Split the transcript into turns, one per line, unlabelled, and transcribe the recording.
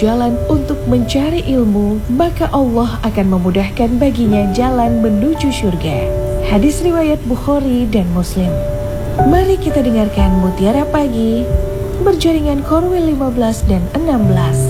jalan untuk mencari ilmu, maka Allah akan memudahkan baginya jalan menuju surga. Hadis riwayat Bukhari dan Muslim. Mari kita dengarkan Mutiara Pagi berjaringan Korwil 15 dan 16.